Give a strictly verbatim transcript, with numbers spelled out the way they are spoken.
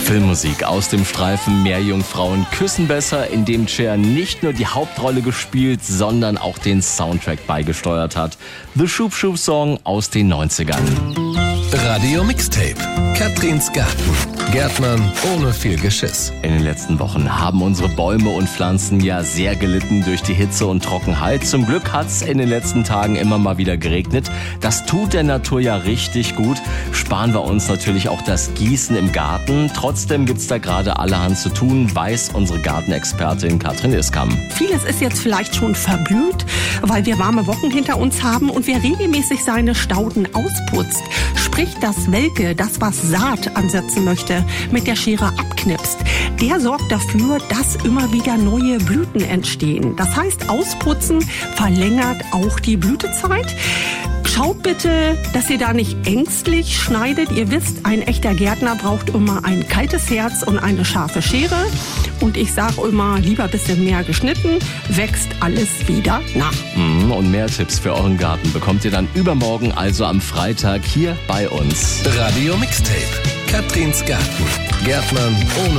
Filmmusik aus dem Streifen Meerjungfrauen küssen besser, in dem Cher nicht nur die Hauptrolle gespielt, sondern auch den Soundtrack beigesteuert hat. The Shoop Shoop Song aus den neunzigern. Radio Mixtape. Katrins Garten. Gärtnern ohne viel Geschiss. In den letzten Wochen haben unsere Bäume und Pflanzen ja sehr gelitten durch die Hitze und Trockenheit. Zum Glück hat's in den letzten Tagen immer mal wieder geregnet. Das tut der Natur ja richtig gut. Sparen wir uns natürlich auch das Gießen im Garten. Trotzdem gibt's da gerade allerhand zu tun, weiß unsere Gartenexpertin Katrin Iskam. Vieles ist jetzt vielleicht schon verblüht, weil wir warme Wochen hinter uns haben und wer regelmäßig seine Stauden ausputzt, sprich das Welke, das was Saat ansetzen möchte, mit der Schere abknipst, der sorgt dafür, dass immer wieder neue Blüten entstehen. Das heißt, ausputzen verlängert auch die Blütezeit. Schaut bitte, dass ihr da nicht ängstlich schneidet. Ihr wisst, ein echter Gärtner braucht immer ein kaltes Herz und eine scharfe Schere. Und ich sage immer, lieber ein bisschen mehr geschnitten, wächst alles wieder nach. Und mehr Tipps für euren Garten bekommt ihr dann übermorgen, also am Freitag, hier bei uns. Radio Mixtape. Katrins Garten. Gärtnern ohne